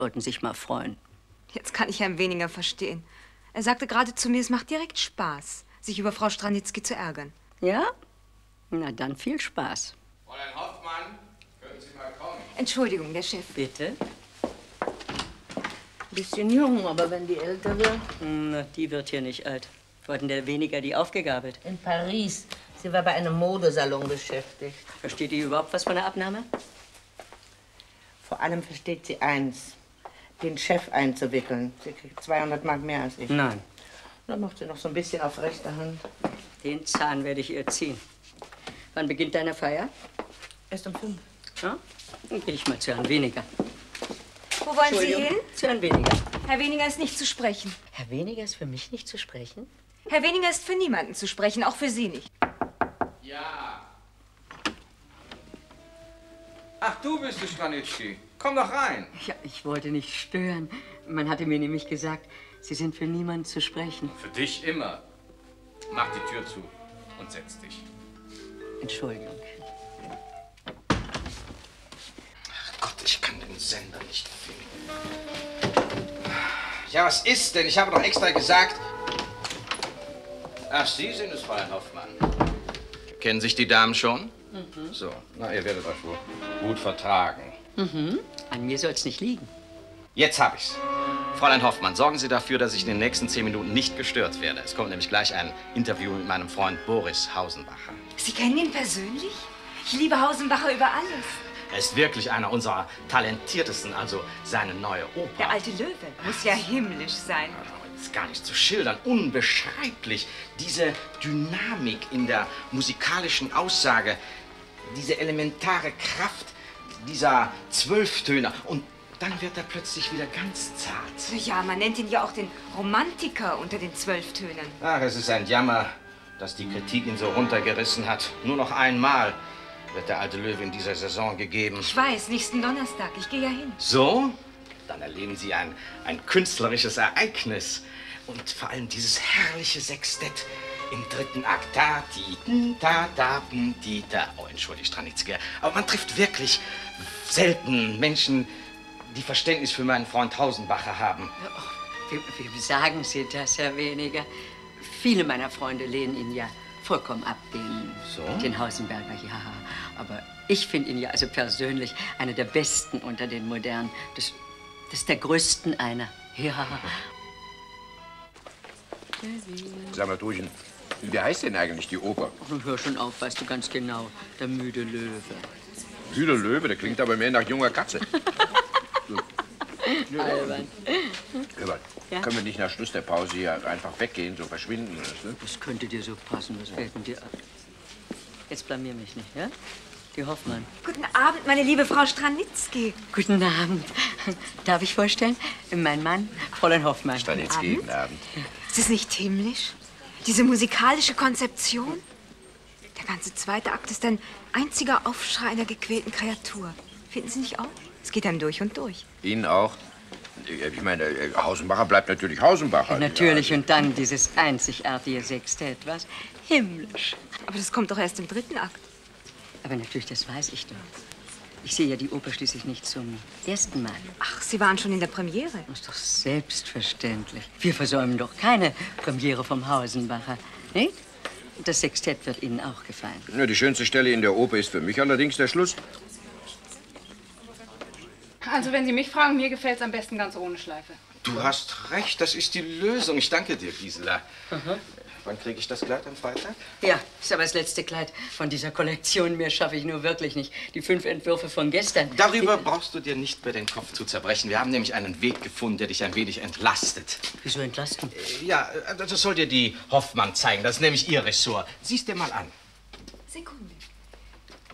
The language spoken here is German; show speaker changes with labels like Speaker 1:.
Speaker 1: Wollten sich mal freuen.
Speaker 2: Jetzt kann ich Herrn Weniger verstehen. Er sagte gerade zu mir, es macht direkt Spaß, sich über Frau Stranitzky zu ärgern.
Speaker 1: Ja? Na dann viel Spaß.
Speaker 3: Fräulein Hoffmann, können Sie mal kommen?
Speaker 2: Entschuldigung, der Chef.
Speaker 1: Bitte?
Speaker 4: Bisschen jung, aber wenn die älter wird.
Speaker 1: Na, die wird hier nicht alt. Wurden der Weniger die aufgegabelt?
Speaker 4: In Paris. Sie war bei einem Modesalon beschäftigt.
Speaker 1: Versteht die überhaupt was von der Abnahme?
Speaker 4: Vor allem versteht sie eins, den Chef einzuwickeln. Sie kriegt 200 Mark mehr als ich.
Speaker 1: Nein.
Speaker 4: Dann macht sie noch so ein bisschen auf rechter Hand.
Speaker 1: Den Zahn werde ich ihr ziehen. Wann beginnt deine Feier?
Speaker 4: Erst um 5.
Speaker 1: Ja? Dann gehe ich mal zu Herrn Weniger.
Speaker 2: Wo wollen Sie hin?
Speaker 1: Zu Herrn Weniger.
Speaker 2: Herr Weniger ist nicht zu sprechen.
Speaker 1: Herr Weniger ist für mich nicht zu sprechen?
Speaker 2: Herr Weniger ist für niemanden zu sprechen, auch für Sie nicht.
Speaker 3: Ja. Ach, du bist es, Stranitzky. Komm doch rein.
Speaker 1: Ja, ich wollte nicht stören. Man hatte mir nämlich gesagt, Sie sind für niemanden zu sprechen.
Speaker 3: Für dich immer. Mach die Tür zu und setz dich.
Speaker 1: Entschuldigung.
Speaker 3: Ach Gott, ich kann den Sender nicht finden. Ja, was ist denn? Ich habe doch extra gesagt... Ach, Sie sind es, Fräulein Hoffmann. Kennen sich die Damen schon? Mhm. So, na, ihr werdet euch wohl gut vertragen.
Speaker 1: Mhm. An mir soll es nicht liegen.
Speaker 3: Jetzt hab ich's. Fräulein Hoffmann, sorgen Sie dafür, dass ich in den nächsten 10 Minuten nicht gestört werde. Es kommt nämlich gleich ein Interview mit meinem Freund Boris Hausenbacher.
Speaker 2: Sie kennen ihn persönlich? Ich liebe Hausenbacher über alles.
Speaker 3: Er ist wirklich einer unserer talentiertesten, also seine neue Oper.
Speaker 2: Der alte Löwe muss ja himmlisch sein.
Speaker 3: Das ist gar nicht zu schildern. Unbeschreiblich. Diese Dynamik in der musikalischen Aussage, diese elementare Kraft dieser Zwölftöner. Und dann wird er plötzlich wieder ganz zart.
Speaker 2: Ja, man nennt ihn ja auch den Romantiker unter den Zwölftönern.
Speaker 3: Ach, es ist ein Jammer, dass die Kritik ihn so runtergerissen hat. Nur noch einmal wird der alte Löwe in dieser Saison gegeben.
Speaker 2: Ich weiß, nächsten Donnerstag. Ich gehe ja hin.
Speaker 3: So? Dann erleben Sie ein künstlerisches Ereignis. Und vor allem dieses herrliche Sextett im 3. Akt. Ta, ti, ta, ta, ti, ta. Oh, entschuldigt, Stranitzky. Aber man trifft wirklich selten Menschen, die Verständnis für meinen Freund Hausenbacher haben.
Speaker 1: Wie sagen Sie das, Herr Weniger? Viele meiner Freunde lehnen ihn ja vollkommen ab, den Hausenberger, ja. Aber ich finde ihn ja also persönlich einer der Besten unter den Modernen. Das ist der größten einer, ja.
Speaker 5: Sag mal, Truchen, wie heißt denn eigentlich die Oper?
Speaker 1: Oh, hör schon auf, weißt du ganz genau. Der müde Löwe.
Speaker 5: Müde Löwe, der klingt aber mehr nach junger Katze.
Speaker 1: Albern.
Speaker 5: Hör mal,
Speaker 1: Ja?
Speaker 5: können wir nicht nach Schluss der Pause hier einfach weggehen, so verschwinden? Ne?
Speaker 1: Das könnte dir so passen, was fällt denn dir ab? Jetzt blamier mich nicht, ja? Die Hoffmann.
Speaker 2: Guten Abend, meine liebe Frau Stranitzky.
Speaker 1: Guten Abend. Darf ich vorstellen? Mein Mann, Fräulein Hoffmann.
Speaker 5: Stranitzky, guten Abend.
Speaker 2: Ist es nicht himmlisch? Diese musikalische Konzeption? Der ganze 2. Akt ist ein einziger Aufschrei einer gequälten Kreatur. Finden Sie nicht auch? Es geht einem durch und durch.
Speaker 5: Ihnen auch? Ich meine, Hausenbacher bleibt natürlich Hausenbacher.
Speaker 1: Ja, natürlich, und dann dieses einzigartige Sextett, was? Himmlisch.
Speaker 2: Aber das kommt doch erst im 3. Akt.
Speaker 1: Aber natürlich, das weiß ich doch. Ich sehe ja die Oper schließlich nicht zum ersten Mal.
Speaker 2: Ach, Sie waren schon in der Premiere.
Speaker 1: Das ist doch selbstverständlich. Wir versäumen doch keine Premiere vom Hausenbacher, nicht? Das Sextett wird Ihnen auch gefallen.
Speaker 5: Ja, die schönste Stelle in der Oper ist für mich allerdings der Schluss.
Speaker 6: Also, wenn Sie mich fragen, mir gefällt es am besten ganz ohne Schleife.
Speaker 3: Du hast recht, das ist die Lösung. Ich danke dir, Gisela. Wann kriege ich das Kleid am Freitag?
Speaker 1: Ja, ist aber das letzte Kleid von dieser Kollektion. Mehr schaffe ich nur wirklich nicht. Die 5 Entwürfe von gestern.
Speaker 3: Darüber brauchst du dir nicht mehr den Kopf zu zerbrechen. Wir haben nämlich einen Weg gefunden, der dich ein wenig entlastet.
Speaker 1: Wieso entlasten?
Speaker 3: Ja, das soll dir die Hoffmann zeigen. Das ist nämlich ihr Ressort. Sieh's dir mal an.
Speaker 2: Sekunde.